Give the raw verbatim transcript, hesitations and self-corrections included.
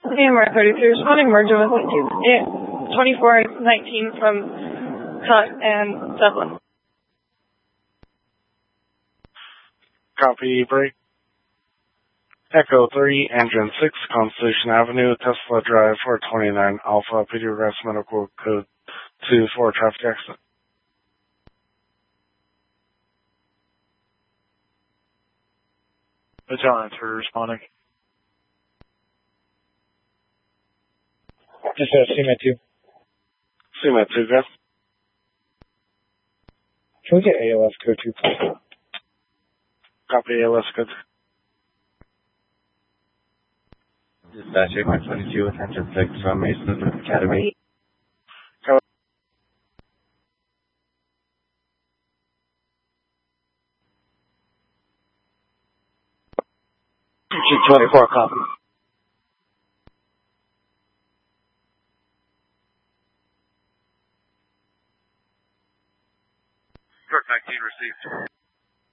A M R thirty-three, responding merger with twenty-four nineteen from Cut and Dublin. Copy, break. Echo three, Engine six, Constitution Avenue, Tesla Drive, four twenty-nine Alpha, Peter Grass Medical Code two four, traffic accident. Battalion three responding. Just uh, C M A two. C M A two, go. Can we get A L S code two, please? Copy, A L S code. Dispatcher, one twenty-two with Engine six from Mason Academy. G twenty-four, copy. Truck nineteen received.